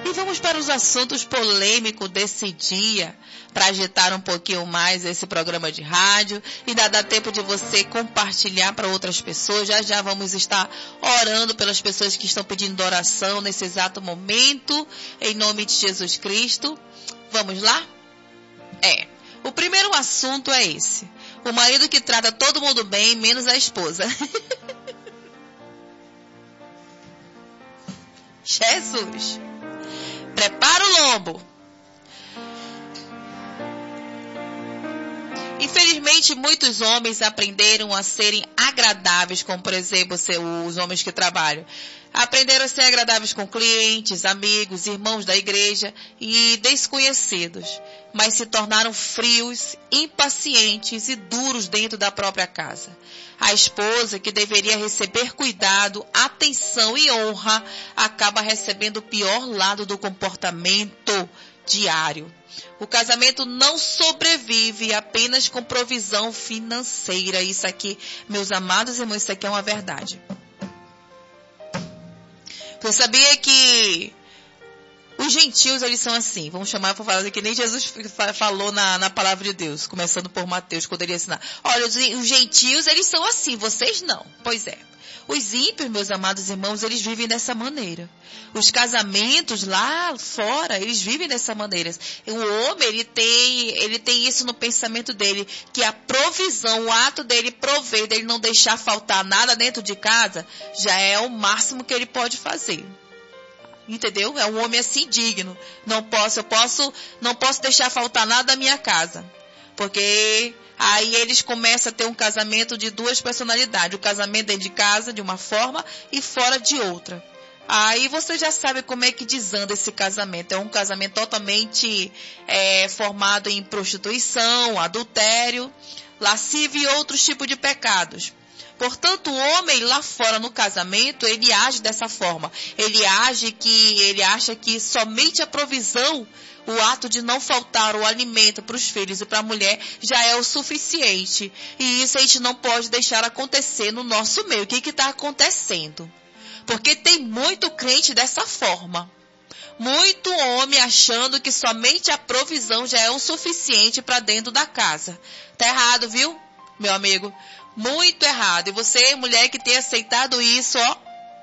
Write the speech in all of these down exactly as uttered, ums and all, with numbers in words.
E vamos para os assuntos polêmicos desse dia, para agitar um pouquinho mais esse programa de rádio. E dá, dá tempo de você compartilhar para outras pessoas. Já já vamos estar orando pelas pessoas que estão pedindo oração nesse exato momento, em nome de Jesus Cristo. Vamos lá? É. O primeiro assunto é esse. O marido que trata todo mundo bem, menos a esposa. Jesus. Prepara o lombo. Infelizmente, muitos homens aprenderam a serem agradáveis, como por exemplo os homens que trabalham. Aprenderam a ser agradáveis com clientes, amigos, irmãos da igreja e desconhecidos, mas se tornaram frios, impacientes e duros dentro da própria casa. A esposa, que deveria receber cuidado, atenção e honra, acaba recebendo o pior lado do comportamento diário. O casamento não sobrevive apenas com provisão financeira. Isso aqui, meus amados irmãos, isso aqui é uma verdade. Você sabia que os gentios, eles são assim? Vamos chamar para falar que nem Jesus falou na, na palavra de Deus, começando por Mateus, quando ele ensinar. Olha, os, os gentios, eles são assim, vocês não. Pois é. Os ímpios, meus amados irmãos, eles vivem dessa maneira. Os casamentos lá fora, eles vivem dessa maneira. O homem, ele tem, ele tem isso no pensamento dele, que a provisão, o ato dele prover, dele não deixar faltar nada dentro de casa, já é o máximo que ele pode fazer. Entendeu? É um homem assim digno. Não posso, eu posso, não posso deixar faltar nada da minha casa. Porque aí eles começam a ter um casamento de duas personalidades. O casamento dentro de casa de uma forma e fora de outra. Aí você já sabe como é que desanda esse casamento. É um casamento totalmente é, formado em prostituição, adultério, lascívia e outros tipos de pecados. Portanto, o homem lá fora no casamento, ele age dessa forma. Ele age que, ele acha que somente a provisão, o ato de não faltar o alimento para os filhos e para a mulher já é o suficiente. E isso a gente não pode deixar acontecer no nosso meio. O que está acontecendo? Porque tem muito crente dessa forma. Muito homem achando que somente a provisão já é o suficiente para dentro da casa. Tá errado, viu, meu amigo? Muito errado. E você, mulher que tem aceitado isso, ó,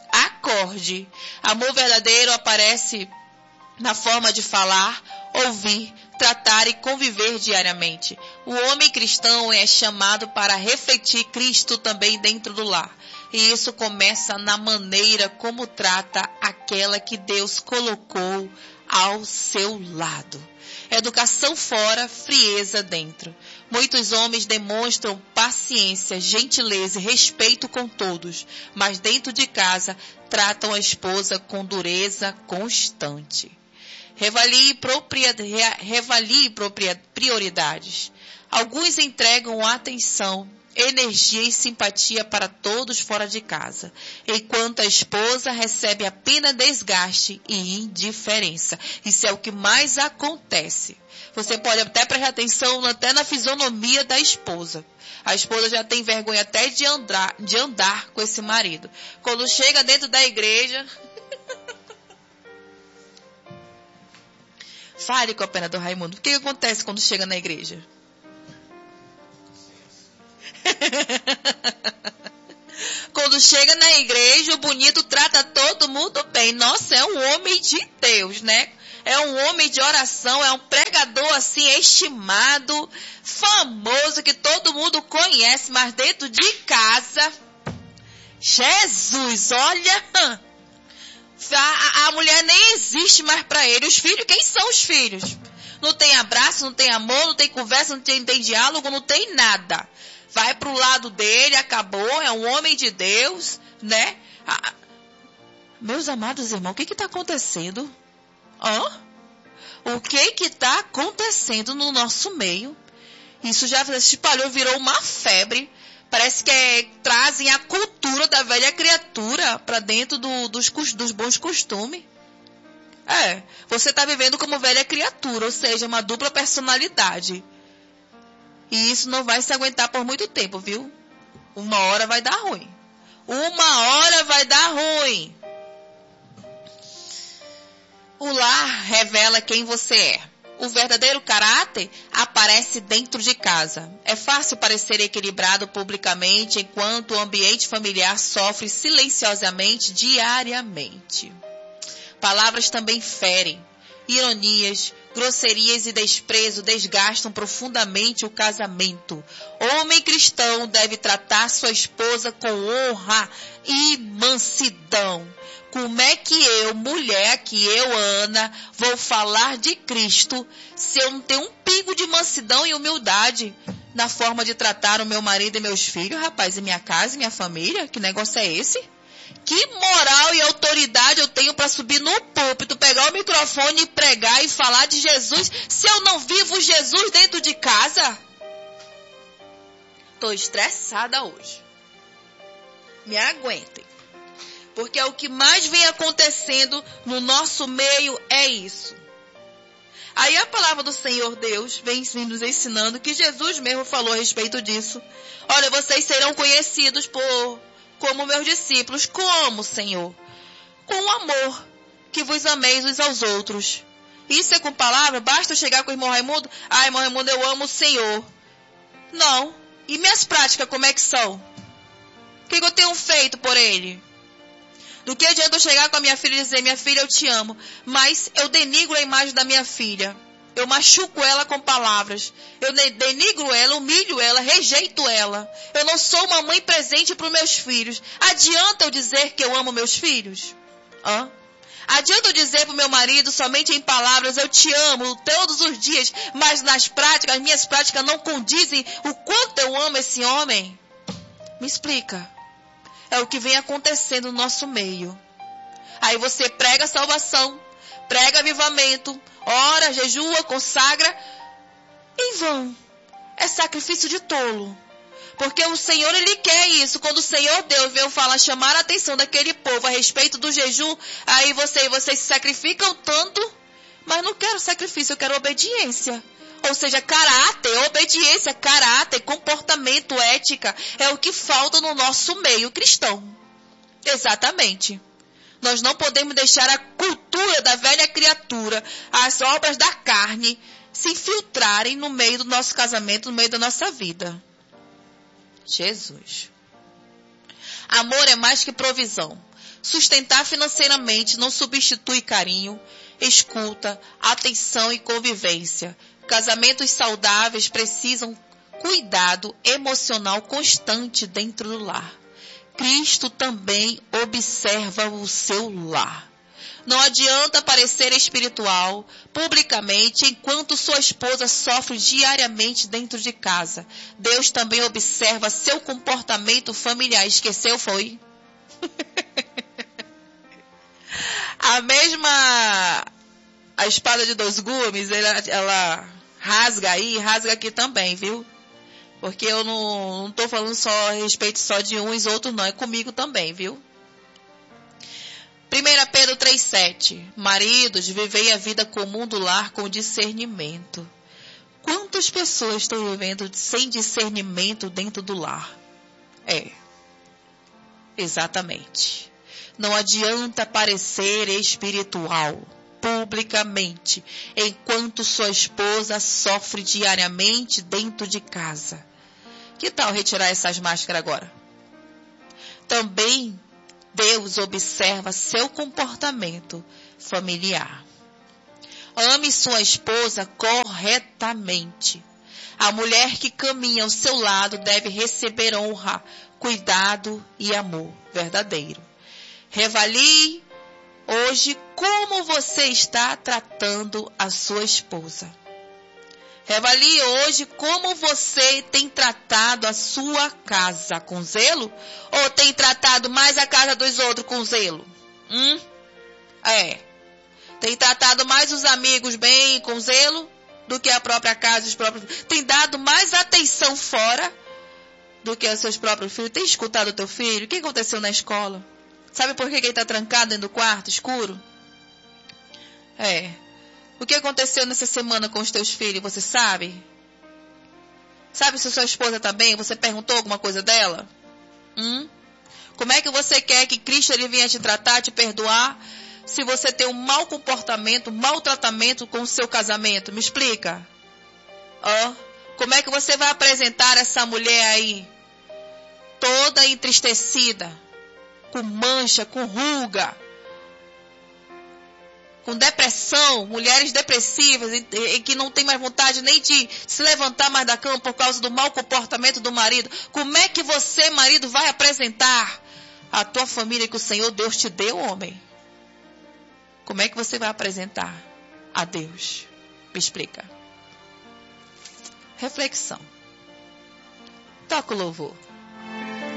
acorde. Amor verdadeiro aparece na forma de falar, ouvir, tratar e conviver diariamente. O homem cristão é chamado para refletir Cristo também dentro do lar. E isso começa na maneira como trata aquela que Deus colocou ao seu lado. Educação fora, frieza dentro. Muitos homens demonstram paciência, gentileza e respeito com todos, mas dentro de casa tratam a esposa com dureza constante. Revalie, propriedade, revalie prioridades. Alguns entregam atenção, energia e simpatia para todos fora de casa, enquanto a esposa recebe apenas desgaste e indiferença. Isso é o que mais acontece. Você pode até prestar atenção até na fisionomia da esposa. A esposa já tem vergonha até de andar, de andar com esse marido. Quando chega dentro da igreja... Fale com a pena do Raimundo. O que acontece quando chega na igreja? Quando chega na igreja, o bonito trata todo mundo bem. Nossa, é um homem de Deus, né? É um homem de oração, é um pregador assim estimado, famoso, que todo mundo conhece, mas dentro de casa, Jesus, olha, a, a mulher nem existe mais para ele. Os filhos, quem são os filhos? Não tem abraço, não tem amor, não tem conversa, não tem, tem diálogo, não tem nada. Vai pro lado dele, acabou, é um homem de Deus, né? Ah, meus amados irmãos, o que que tá acontecendo? Hã? O que que tá acontecendo no nosso meio? Isso já se espalhou, virou uma febre. Parece que é, trazem a cultura da velha criatura para dentro do, dos, dos bons costumes. É, você tá vivendo como velha criatura, ou seja, uma dupla personalidade. E isso não vai se aguentar por muito tempo, viu? Uma hora vai dar ruim. Uma hora vai dar ruim. O lar revela quem você é. O verdadeiro caráter aparece dentro de casa. É fácil parecer equilibrado publicamente, enquanto o ambiente familiar sofre silenciosamente diariamente. Palavras também ferem. Ironias, grosserias e desprezo desgastam profundamente o casamento. Homem cristão deve tratar sua esposa com honra e mansidão. Como é que eu, mulher, que eu, Ana, vou falar de Cristo se eu não tenho um pingo de mansidão e humildade na forma de tratar o meu marido e meus filhos, rapaz, e minha casa e minha família? Que negócio é esse? Que moral e autoridade eu tenho para subir no púlpito, pegar o microfone e pregar e falar de Jesus se eu não vivo Jesus dentro de casa? Estou estressada hoje. Me aguentem. Porque o que mais vem acontecendo no nosso meio é isso. Aí a palavra do Senhor Deus vem nos ensinando que Jesus mesmo falou a respeito disso. Olha, vocês serão conhecidos por... como meus discípulos. Como, Senhor? Com o amor que vos ameis uns aos outros. Isso é com palavra? Basta eu chegar com o irmão Raimundo? Ah, irmão Raimundo, eu amo o Senhor. Não. E minhas práticas, como é que são? O que eu tenho feito por ele? Do que adianta eu chegar com a minha filha e dizer, minha filha, eu te amo, mas eu denigro a imagem da minha filha. Eu machuco ela com palavras. Eu denigro ela, humilho ela, rejeito ela. Eu não sou uma mãe presente para os meus filhos. Adianta eu dizer que eu amo meus filhos? Hã? Adianta eu dizer para o meu marido somente em palavras, eu te amo todos os dias, mas nas práticas, as minhas práticas não condizem o quanto eu amo esse homem? Me explica. É o que vem acontecendo no nosso meio. Aí você prega salvação, prega avivamento, ora, jejua, consagra, em vão. É sacrifício de tolo. Porque o Senhor, Ele quer isso. Quando o Senhor Deus veio falar, chamar a atenção daquele povo a respeito do jejum, aí você e vocês se sacrificam tanto, mas não quero sacrifício, eu quero obediência. Ou seja, caráter, obediência, caráter, comportamento, ética, é o que falta no nosso meio cristão. Exatamente. Nós não podemos deixar a cultura da velha criatura, as obras da carne, se infiltrarem no meio do nosso casamento, no meio da nossa vida. Jesus. Amor é mais que provisão. Sustentar financeiramente não substitui carinho, escuta, atenção e convivência. Casamentos saudáveis precisam cuidado emocional constante dentro do lar. Cristo também observa o seu lar. Não adianta parecer espiritual publicamente enquanto sua esposa sofre diariamente dentro de casa. Deus também observa seu comportamento familiar. Esqueceu, foi? A mesma a espada de dois gumes, ela, ela rasga aí, rasga aqui também, viu? Porque eu não, não tô falando só a respeito só de uns, outros não, é comigo também, viu? primeira Pedro três, sete. Maridos, vivei a vida comum do lar com discernimento. Quantas pessoas estão vivendo sem discernimento dentro do lar? É, exatamente. Não adianta parecer espiritual publicamente, enquanto sua esposa sofre diariamente dentro de casa. Que tal retirar essas máscaras agora? Também Deus observa seu comportamento familiar. Ame sua esposa corretamente. A mulher que caminha ao seu lado deve receber honra, cuidado e amor verdadeiro. Reavalie hoje como você está tratando a sua esposa. Reavalie hoje como você tem tratado a sua casa com zelo ou tem tratado mais a casa dos outros com zelo? Hum? É. Tem tratado mais os amigos bem com zelo do que a própria casa, os próprios. Tem dado mais atenção fora do que aos seus próprios filhos. Tem escutado o teu filho? O que aconteceu na escola? Sabe por que ele está trancado dentro do quarto escuro? É. O que aconteceu nessa semana com os teus filhos, você sabe? Sabe se sua esposa está bem? Você perguntou alguma coisa dela? Hum? Como é que você quer que Cristo ele venha te tratar, te perdoar, se você tem um mau comportamento, mau tratamento com o seu casamento? Me explica. Ó, como é que você vai apresentar essa mulher aí, toda entristecida, com mancha, com ruga, com depressão, mulheres depressivas, e, e que não tem mais vontade nem de se levantar mais da cama por causa do mau comportamento do marido? Como é que você, marido, vai apresentar a tua família que o Senhor Deus te deu, homem? Como é que você vai apresentar a Deus? Me explica. Reflexão. Toca o louvor.